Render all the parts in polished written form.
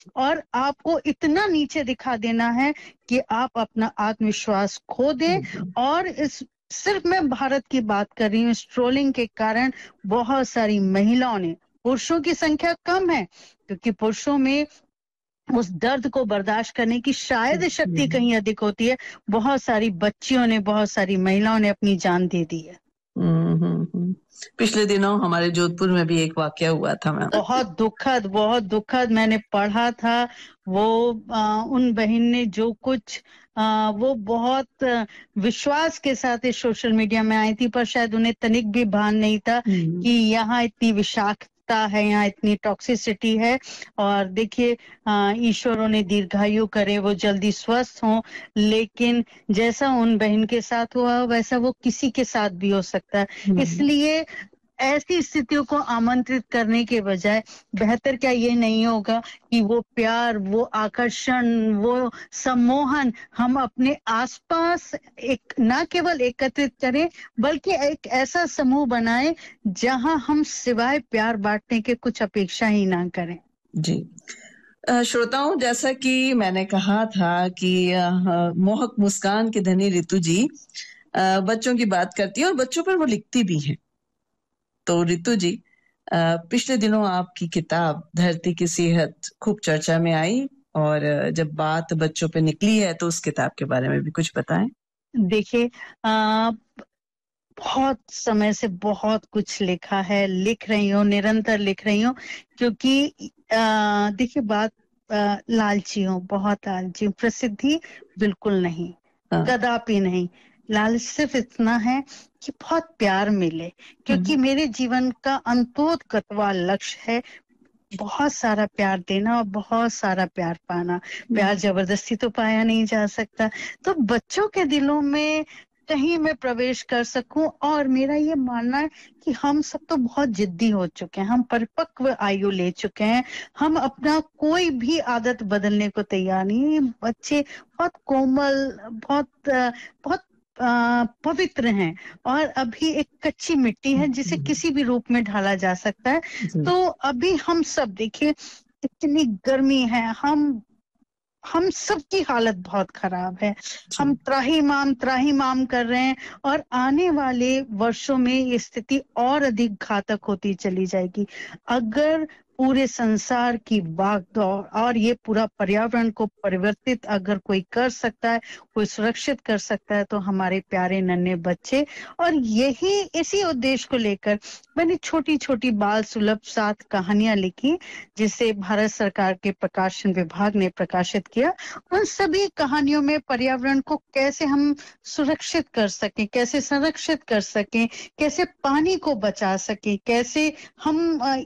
और आपको इतना नीचे दिखा देना है कि आप अपना आत्मविश्वास खो दें। और इस सिर्फ मैं भारत की बात कर रही हूँ, इस ट्रोलिंग के कारण बहुत सारी महिलाओं ने, पुरुषों की संख्या कम है क्योंकि पुरुषों में उस दर्द को बर्दाश्त करने की शायद शक्ति कहीं अधिक होती है, बहुत सारी बच्चियों ने, बहुत सारी महिलाओं ने अपनी जान दे दी है। पिछले दिनों हमारे जोधपुर में भी एक वाकया हुआ था मैम। बहुत दुखद मैंने पढ़ा था। वो उन बहन ने जो कुछ वो बहुत विश्वास के साथ इस सोशल मीडिया में आई थी, पर शायद उन्हें तनिक भी भान नहीं था कि यहाँ इतनी विषाक्तता है, यहाँ इतनी टॉक्सिसिटी है। और देखिए, ईश्वर उन्हें दीर्घायु करे, वो जल्दी स्वस्थ हों, लेकिन जैसा उन बहन के साथ हुआ वैसा वो किसी के साथ भी हो सकता है। इसलिए ऐसी स्थितियों को आमंत्रित करने के बजाय बेहतर क्या ये नहीं होगा कि वो प्यार, वो आकर्षण, वो सम्मोहन हम अपने आसपास एक न केवल एकत्रित करें, बल्कि एक ऐसा समूह बनाएं जहां हम सिवाय प्यार बांटने के कुछ अपेक्षा ही ना करें। जी श्रोताओं, जैसा कि मैंने कहा था कि मोहक मुस्कान की धनी ऋतु जी बच्चों की बात करती है और बच्चों पर वो लिखती भी हैं। तो ऋतु जी, पिछले दिनों आपकी किताब धरती की सेहत खूब चर्चा में आई, और जब बात बच्चों पे निकली है तो उस किताब के बारे में भी कुछ बताएं। देखिए, बहुत समय से बहुत कुछ लिखा है, लिख रही हूँ, निरंतर लिख रही हूँ, क्योंकि देखिए बात लालची हूँ, बहुत लालची हूँ। प्रसिद्धि बिल्कुल नहीं, कदापि नहीं। लालच सिर्फ इतना है कि बहुत प्यार मिले, क्योंकि मेरे जीवन का अंतोतगतवा लक्ष्य है बहुत सारा प्यार देना और बहुत सारा प्यार पाना। प्यार जबरदस्ती तो पाया नहीं जा सकता, तो बच्चों के दिलों में कहीं मैं प्रवेश कर सकूं। और मेरा ये मानना है कि हम सब तो बहुत जिद्दी हो चुके हैं, हम परिपक्व आयु ले चुके हैं, हम अपना कोई भी आदत बदलने को तैयार नहीं। बच्चे बहुत कोमल, बहुत पवित्र हैं और अभी एक कच्ची मिट्टी है जिसे किसी भी रूप में ढाला जा सकता है। तो अभी हम सब देखिए, इतनी गर्मी है, हम सबकी हालत बहुत खराब है, हम त्राहिमाम कर रहे हैं, और आने वाले वर्षों में ये स्थिति और अधिक घातक होती चली जाएगी। अगर पूरे संसार की भागदौड़ और ये पूरा पर्यावरण को परिवर्तित अगर कोई कर सकता है, कोई सुरक्षित कर सकता है, तो हमारे प्यारे नन्हे बच्चे। और यही इसी उद्देश्य को लेकर मैंने छोटी छोटी बाल सुलभ 7 कहानियां लिखी, जिसे भारत सरकार के प्रकाशन विभाग ने प्रकाशित किया। उन सभी कहानियों में पर्यावरण को कैसे हम सुरक्षित कर सकें, कैसे संरक्षित कर सकें, कैसे पानी को बचा सकें, कैसे हम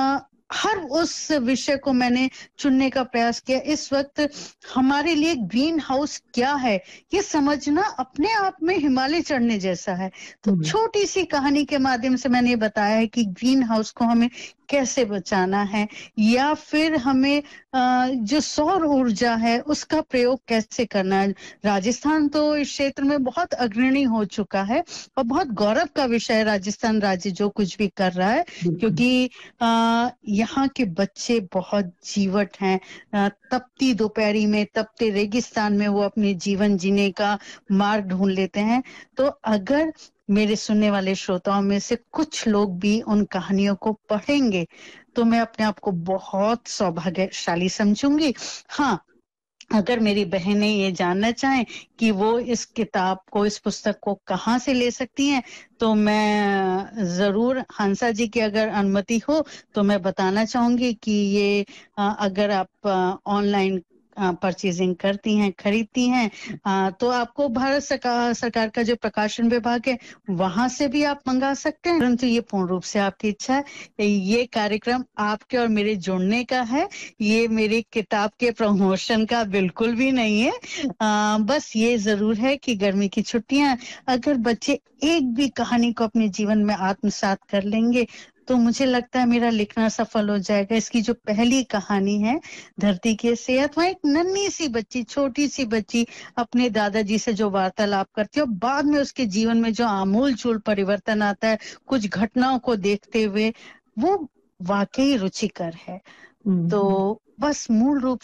हर उस विषय को मैंने चुनने का प्रयास किया। इस वक्त हमारे लिए ग्रीन हाउस क्या है ये समझना अपने आप में हिमालय चढ़ने जैसा है। तो छोटी सी कहानी के माध्यम से मैंने बताया है कि ग्रीन हाउस को हमें कैसे बचाना है, या फिर हमें जो सौर ऊर्जा है उसका प्रयोग कैसे करना है। राजस्थान तो इस क्षेत्र में बहुत अग्रणी हो चुका है और बहुत गौरव का विषय है राजस्थान राज्य जो कुछ भी कर रहा है, क्योंकि यहाँ के बच्चे बहुत जीवट हैं। तपती दोपहरी में, तपते रेगिस्तान में वो अपने जीवन जीने का मार्ग ढूंढ लेते हैं। तो अगर मेरे सुनने वाले श्रोताओं में से कुछ लोग भी उन कहानियों को पढ़ेंगे तो मैं अपने आप को बहुत सौभाग्यशाली समझूंगी। हाँ, अगर मेरी बहनें ये जानना चाहें कि वो इस किताब को, इस पुस्तक को कहाँ से ले सकती हैं, तो मैं जरूर, हंसा जी की अगर अनुमति हो तो मैं बताना चाहूंगी कि ये अगर आप ऑनलाइन परचेजिंग करती हैं, खरीदती हैं, तो आपको भारत सरकार का जो प्रकाशन विभाग है वहां से भी आप मंगा सकते हैं, परंतु ये पूर्ण रूप से आपकी इच्छा है। ये कार्यक्रम आपके और मेरे जुड़ने का है, ये मेरी किताब के प्रमोशन का बिल्कुल भी नहीं है। बस ये जरूर है कि गर्मी की छुट्टियां, अगर बच्चे एक भी कहानी को अपने जीवन में आत्मसात कर लेंगे तो मुझे लगता है मेरा लिखना सफल हो जाएगा। इसकी जो पहली कहानी है धरती की सेहत, वहाँ एक नन्ही सी बच्ची, छोटी सी बच्ची अपने दादाजी से जो वार्तालाप करती है और बाद में उसके जीवन में जो आमूल चूल परिवर्तन आता है कुछ घटनाओं को देखते हुए, वो वाकई रुचिकर है। तो बस मूल रूप